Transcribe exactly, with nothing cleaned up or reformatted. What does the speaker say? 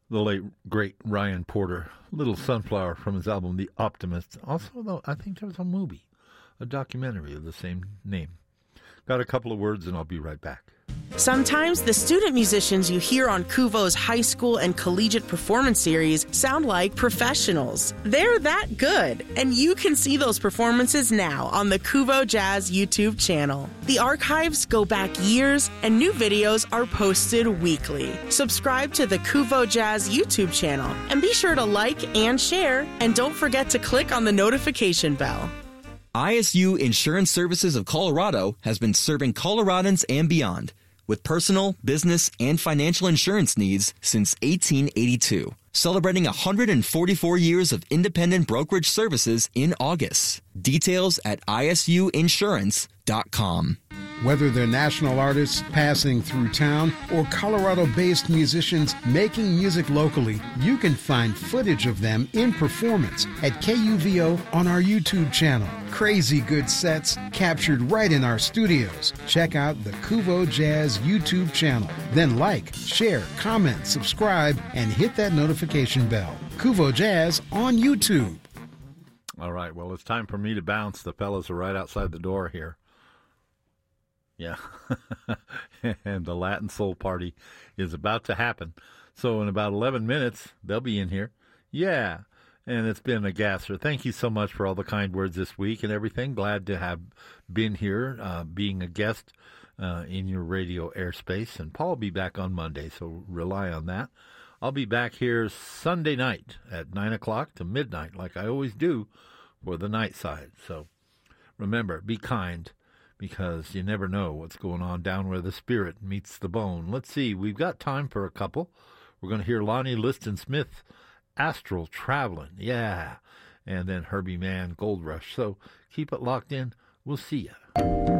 The late, great Ryan Porter, Little Sunflower from his album The Optimist. Also, though, I think there was a movie, a documentary of the same name. Got a couple of words and I'll be right back. Sometimes the student musicians you hear on Kuvo's high school and collegiate performance series sound like professionals. They're that good, and you can see those performances now on the Kuvo Jazz YouTube channel. The archives go back years, and new videos are posted weekly. Subscribe to the Kuvo Jazz YouTube channel, and be sure to like and share, and don't forget to click on the notification bell. I S U Insurance Services of Colorado has been serving Coloradans and beyond with personal, business, and financial insurance needs since eighteen eighty-two, celebrating one hundred forty-four years of independent brokerage services in August. Details at I S U insurance dot com. Whether they're national artists passing through town or Colorado-based musicians making music locally, you can find footage of them in performance at K U V O on our YouTube channel. Crazy good sets captured right in our studios. Check out the Kuvo Jazz YouTube channel. Then like, share, comment, subscribe, and hit that notification bell. Kuvo Jazz on YouTube. All right, well, it's time for me to bounce. The fellas are right outside the door here. Yeah, and the Latin Soul Party is about to happen. So in about eleven minutes, they'll be in here. Yeah, and it's been a gasser. Thank you so much for all the kind words this week and everything. Glad to have been here, uh, being a guest uh, in your radio airspace. And Paul will be back on Monday, so rely on that. I'll be back here Sunday night at nine o'clock to midnight, like I always do, for the night side. So remember, be kind, because you never know what's going on down where the spirit meets the bone. Let's see, we've got time for a couple. We're going to hear Lonnie Liston Smith, Astral Traveling, yeah, and then Herbie Mann, Gold Rush. So keep it locked in. We'll see ya.